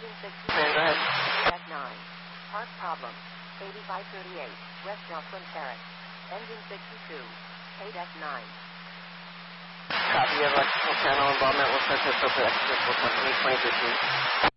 Engine 60. Man, go ahead. F9. Part problem. 8538. West Jocelyn Terrace. Engine 62. 8F9. Copy of electrical channel involvement will set to appropriate executable company 2015.